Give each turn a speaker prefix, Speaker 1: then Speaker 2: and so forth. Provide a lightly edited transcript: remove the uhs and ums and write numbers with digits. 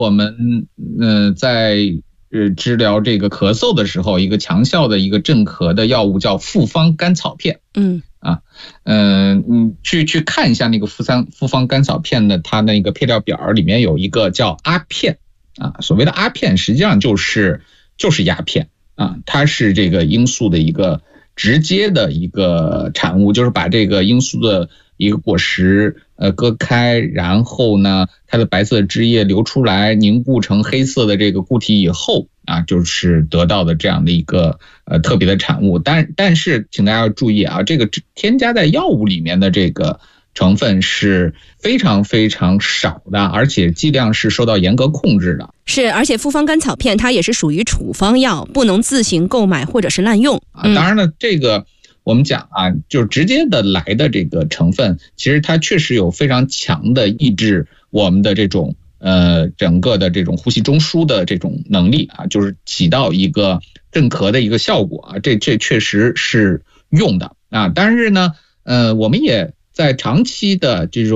Speaker 1: 我们在治疗这个咳嗽的时候，一个强效的一个镇咳的药物叫复方甘草片。去看一下那个复方甘草片的它那个配料表里面有一个叫阿片啊，所谓的阿片实际上就是鸦片啊，它是这个罂粟的一个直接的一个产物，就是把这个罂粟的一个果实割开，然后呢它的白色的汁液流出来，凝固成黑色的这个固体以后啊，就是得到的这样的一个特别的产物。但是请大家要注意啊，这个添加在药物里面的这个成分是非常非常少的，而且剂量是受到严格控制的。
Speaker 2: 是，而且复方甘草片它也是属于处方药，不能自行购买或者是滥用。
Speaker 1: 当然了，这个我们讲啊，就是直接的来的这个成分，其实它确实有非常强的抑制我们的这种整个的这种呼吸中枢的这种能力啊，就是起到一个镇咳的一个效果啊，这确实是用的啊。但是呢，我们也在长期的这种